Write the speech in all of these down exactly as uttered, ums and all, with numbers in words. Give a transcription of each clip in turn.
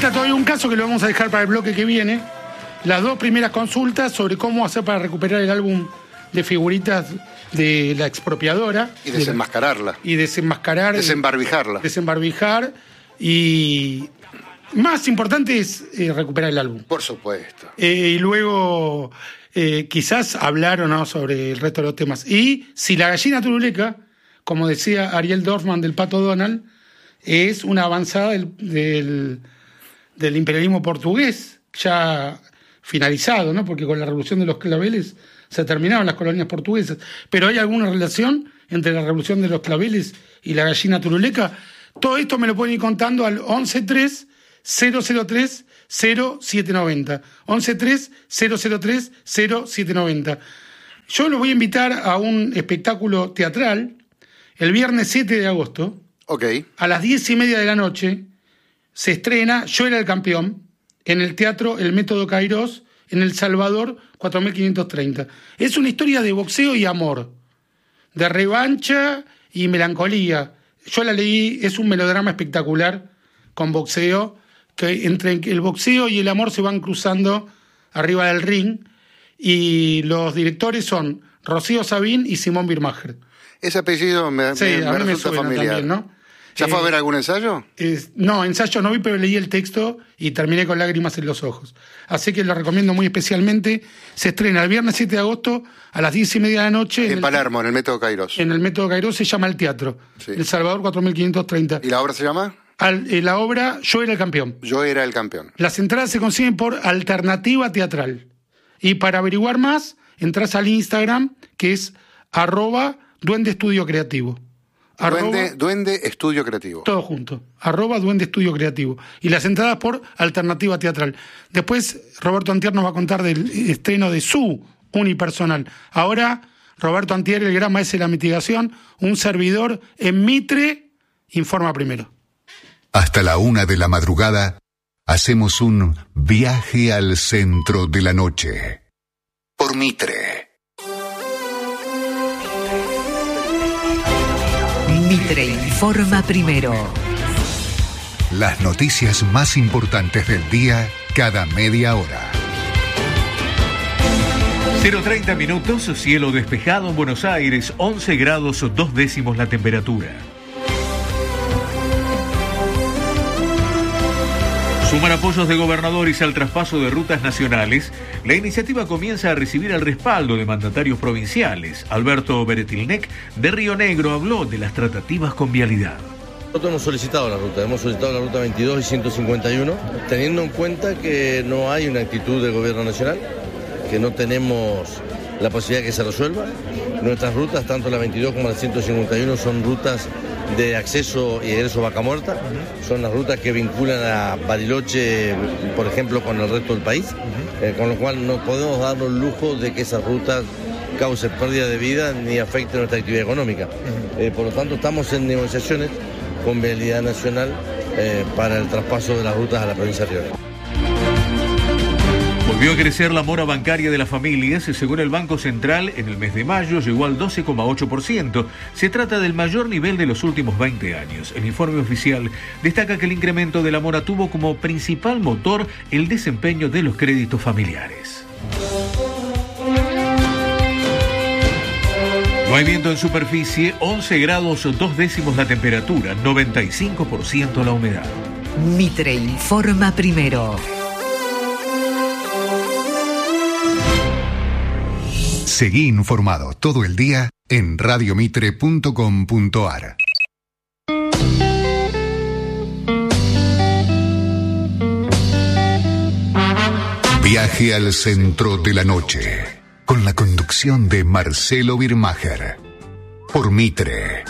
Falta todavía un caso que lo vamos a dejar para el bloque que viene. Las dos primeras consultas sobre cómo hacer para recuperar el álbum de figuritas de la expropiadora. Y desenmascararla. Y desenmascarar. Desembarbijarla. Desembarbijar. Y más importante es eh, recuperar el álbum. Por supuesto. Eh, y luego eh, quizás hablar o no sobre el resto de los temas. Y si la gallina turuleca, como decía Ariel Dorfman del Pato Donald, es una avanzada del, del, del imperialismo portugués, ya finalizado, ¿no? Porque con la revolución de los claveles se terminaron las colonias portuguesas. Pero ¿hay alguna relación entre la revolución de los claveles y la gallina turuleca? Todo esto me lo pueden ir contando al once tres cero cero tres cero siete noventa. once tres cero cero tres cero siete noventa. Yo los voy a invitar a un espectáculo teatral el viernes siete de agosto. Ok. A las diez y media de la noche se estrena Yo era el campeón en el Teatro El Método Cairós, en El Salvador, cuatro mil quinientos treinta. Es una historia de boxeo y amor, de revancha y melancolía. Yo la leí, es un melodrama espectacular con boxeo, que entre el boxeo y el amor se van cruzando arriba del ring, y los directores son Rocío Sabín y Simón Birmacher. Ese apellido me, sí, me, a me mí me resulta suena familiar. también, ¿no? ¿Ya fue eh, a ver algún ensayo? Eh, no, ensayo no vi, pero leí el texto y terminé con lágrimas en los ojos. Así que lo recomiendo muy especialmente. Se estrena el viernes siete de agosto a las diez y media de la noche. En, en Palermo, el, en el Método Cairós. En el Método Cairós se llama El Teatro. Sí. El Salvador cuatro mil quinientos treinta. ¿Y la obra se llama? Al, eh, la obra Yo era el campeón. Yo era el campeón. Las entradas se consiguen por Alternativa Teatral. Y para averiguar más, entras al Instagram, que es arroba Duende Estudio Creativo. Duende, Arroba, Duende Estudio Creativo. Todo junto. Arroba Duende Estudio Creativo. Y las entradas por Alternativa Teatral. Después Roberto Antier nos va a contar del estreno de su unipersonal. Ahora, Roberto Antier, el gran maestro de la mitigación, un servidor en Mitre, informa primero. Hasta la una de la madrugada, hacemos un viaje al centro de la noche. Por Mitre. Mitre informa primero. Las noticias más importantes del día cada media hora. cero treinta minutos, cielo despejado en Buenos Aires, once grados dos décimos la temperatura. Suman apoyos de gobernadores al traspaso de rutas nacionales. La iniciativa comienza a recibir el respaldo de mandatarios provinciales. Alberto Beretilnec de Río Negro habló de las tratativas con Vialidad. Nosotros hemos solicitado la ruta, hemos solicitado la ruta veintidós y ciento cincuenta y uno, teniendo en cuenta que no hay una actitud del gobierno nacional, que no tenemos la posibilidad de que se resuelva. Nuestras rutas, tanto la veintidós como la ciento cincuenta y uno, son rutas de acceso y egreso Vaca Muerta. Uh-huh. Son las rutas que vinculan a Bariloche, por ejemplo, con el resto del país, uh-huh. eh, con lo cual no podemos darnos el lujo de que esas rutas causen pérdida de vida ni afecten nuestra actividad económica. Uh-huh. Eh, por lo tanto, estamos en negociaciones con Vialidad Nacional eh, para el traspaso de las rutas a la provincia de Río Negro. Volvió a crecer la mora bancaria de las familias. Según el Banco Central, en el mes de mayo llegó al doce coma ocho por ciento. Se trata del mayor nivel de los últimos veinte años. El informe oficial destaca que el incremento de la mora tuvo como principal motor el desempeño de los créditos familiares. No hay viento en superficie, once grados dos décimos la temperatura, noventa y cinco por ciento la humedad. Mitre informa primero. Seguí informado todo el día en radio mitre punto com punto a r. Viaje al centro de la noche, con la conducción de Marcelo Birmacher, por Mitre.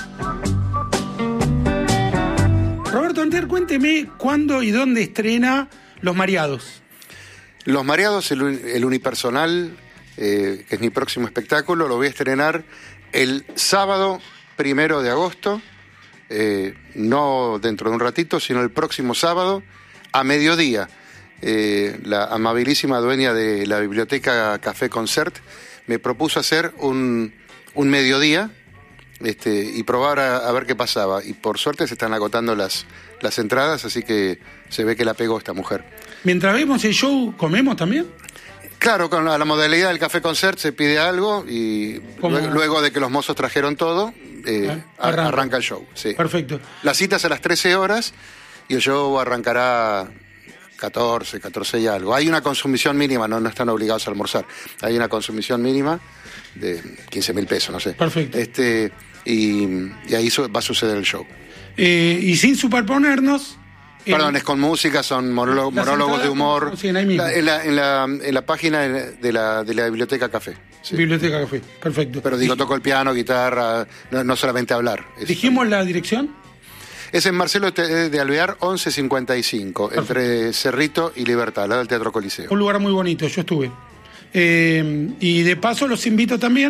Roberto Antier, cuénteme cuándo y dónde estrena Los Mareados. Los Mareados, el, el unipersonal, eh, que es mi próximo espectáculo, lo voy a estrenar el sábado primero de agosto, eh, no dentro de un ratito, sino el próximo sábado a mediodía. Eh, la amabilísima dueña de la biblioteca Café Concert me propuso hacer un, un mediodía este, y probar a, a ver qué pasaba. Y por suerte se están agotando las, las entradas, así que se ve que la pegó esta mujer. Mientras vemos el show, ¿comemos también? Claro, con la, la modalidad del café concert se pide algo y luego, luego de que los mozos trajeron todo, eh, ah, arranca. arranca el show. Sí. Perfecto. La cita es a las trece horas y el show arrancará catorce, catorce y algo. Hay una consumición mínima, no, no están obligados a almorzar. Hay una consumición mínima de quince mil pesos, no sé. Perfecto. Este, y, y ahí va a suceder el show. Eh, y sin superponernos... Perdón, es con música, son monólogos, monólogos de humor. Sí, ahí mismo. La, en, la, en, la, en la página de la, de la Biblioteca Café. Sí. Biblioteca Café, perfecto. Pero digo, toco el piano, guitarra, no, no solamente hablar. ¿Dijimos la dirección? Es en Marcelo de Alvear once cincuenta y cinco, perfecto. Entre Cerrito y Libertad, al lado del Teatro Coliseo. Un lugar muy bonito, yo estuve. Eh, y de paso los invito también